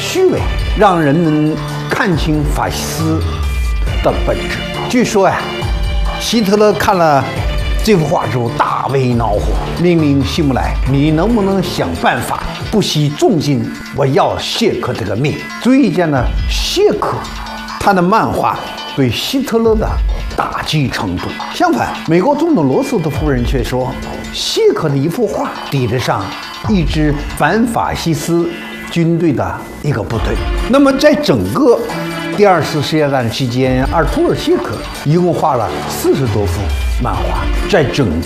虚伪，让人们看清法西斯的本质。据说呀，希特勒看了这幅画之后大为恼火，命令希姆莱：“你能不能想办法不惜重金，我要谢克这个命？”足以见呢，谢克他的漫画对希特勒的打击程度。相反，美国总统罗斯福夫人却说，谢克的一幅画抵得上一支反法西斯军队的一个部队。那么，在整个第二次世界大战期间，阿尔图尔·谢克一共画了40多幅漫画，在整